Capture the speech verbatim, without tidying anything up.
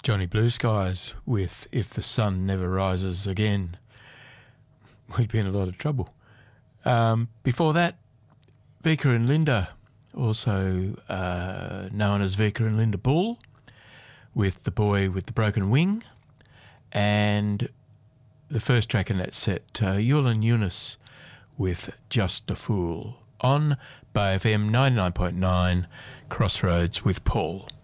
Johnny Blue Skies with If the Sun Never Rises Again. We'd be in a lot of trouble. Um, before that, Vika and Linda, also uh, known as Vika and Linda Bull, with The Boy with the Broken Wing. And the first track in that set, uh, Yul and Eunice with Just a Fool, on Bay F M ninety-nine point nine, Crossroads with Paul.